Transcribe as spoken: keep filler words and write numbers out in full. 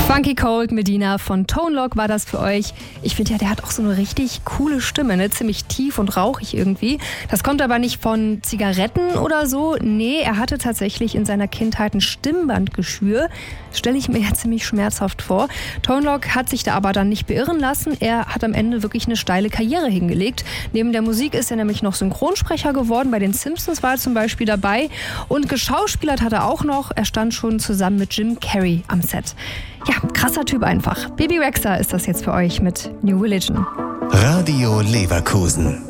Funky Cold Medina von Tone Loc war das für euch. Ich finde ja, der hat auch so eine richtig coole Stimme, ne? Ziemlich tief und rauchig irgendwie. Das kommt aber nicht von Zigaretten oder so. Nee, er hatte tatsächlich in seiner Kindheit ein Stimmbandgeschwür. Stelle ich mir ja ziemlich schmerzhaft vor. Tone Loc hat sich da aber dann nicht beirren lassen. Er hat am Ende wirklich eine steile Karriere hingelegt. Neben der Musik ist er nämlich noch Synchronsprecher geworden. Bei den Simpsons war er zum Beispiel dabei. Und geschauspielert hat er auch noch. Er stand schon zusammen mit Jim Carrey am Set. Ja, krasser Typ einfach. Bebe Rexha ist das jetzt für euch mit New Religion. Radio Leverkusen.